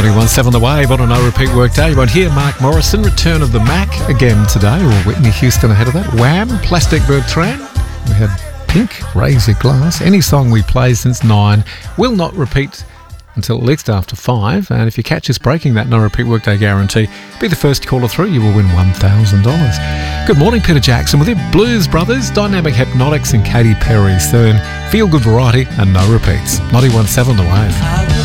91.7 The Wave on a no-repeat workday. You won't hear Mark Morrison, Return of the Mac again today, or Whitney Houston ahead of that. Wham, Plastic Bertrand. We had Pink, Raise Your Glass. Any song we play since 9 will not repeat until at least after 5. And if you catch us breaking that no-repeat workday guarantee, be the first caller through. You will win $1,000. Good morning, Peter Jackson with your Blues Brothers, Dynamic Hypnotics and Katy Perry. Soon, feel-good variety and no repeats. 91.7 The Wave.